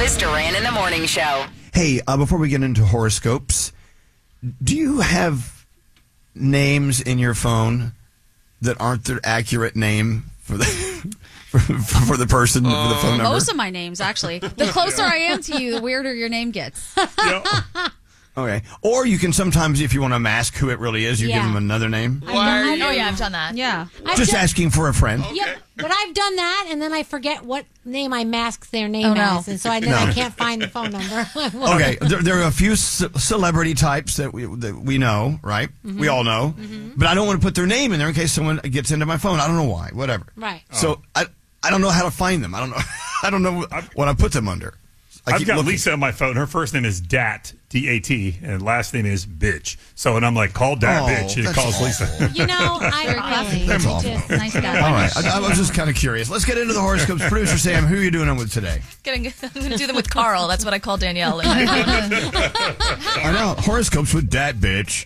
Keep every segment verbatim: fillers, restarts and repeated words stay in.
Elvis Duran in the Morning Show. Hey, uh, before we get into horoscopes, do you have names in your phone that aren't the accurate name for the for, for the person, uh, for the phone number? Most of my names, actually. The closer I am to you, the weirder your name gets. Yeah. Okay. Or you can sometimes, if you want to mask who it really is, you Yeah. give them another name. Why are you? Oh, yeah, I've done that. Yeah. I've Just done- asking for a friend. Okay. Yep, but I've done that, and then I forget what name I masked their name Oh, no. as, and so I then No. I can't find the phone number. Okay, there, there are a few ce- celebrity types that we that we know, right? We all know, but I don't want to put their name in there in case someone gets into my phone. I don't know why. Whatever. Right. So I I don't know how to find them. I don't know. I don't know what I put them under. I I've keep got looking. Lisa on my phone. Her first name is Dat, D A T, and last name is Bitch. So when I'm like, call Dat Oh, Bitch, it that's calls awful. Lisa. You know, I Very really classy. That's I awful. just- Nice guy. All right, I, I was just kind of curious. Let's get into the horoscopes. Producer Sam, who are you doing them with today? Getting, I'm going to do them with Carl. That's what I call Danielle. In my phone. I know horoscopes with that bitch.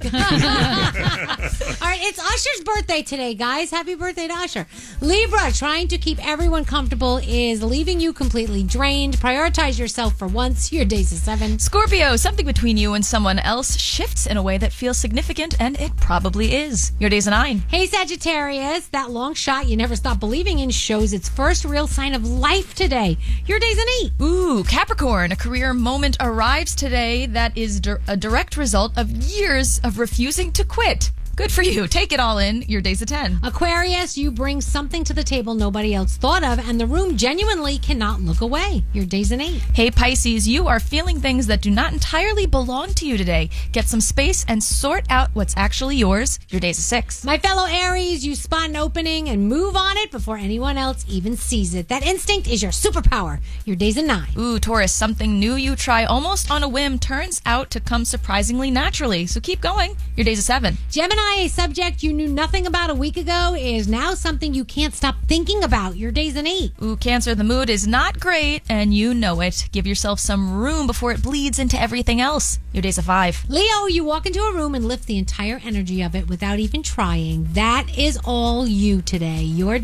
All right, it's Usher's birthday today, guys. Happy birthday to Usher. Libra, trying to keep everyone comfortable is leaving you completely drained. Prioritize yourself for once. Your day's a seven. Scorpio, something between you and someone else shifts in a way that feels significant, and it probably is. Your day's a nine. Hey, Sagittarius, that long shot you never stop believing in shows its first real sign of life today. Your day's an eight. Ooh, Capricorn, a career moment arrives today that is dir- a direct result of years of refusing to quit. Good for you. Take it all in. Your day's a ten. Aquarius, you bring something to the table nobody else thought of, and the room genuinely cannot look away. Your day's an eight. Hey, Pisces, you are feeling things that do not entirely belong to you today. Get some space and sort out what's actually yours. Your day's a six. My fellow Aries, you spot an opening and move on it before anyone else even sees it. That instinct is your superpower. Your day's a nine. Ooh, Taurus, something new you try almost on a whim turns out to come surprisingly naturally. So keep going. Your day's a seven. Gemini, a subject you knew nothing about a week ago is now something you can't stop thinking about. Your day's an eight. Ooh, Cancer, the mood is not great, and you know it. Give yourself some room before it bleeds into everything else. Your day's a five. Leo, you walk into a room and lift the entire energy of it without even trying. That is all you today. Your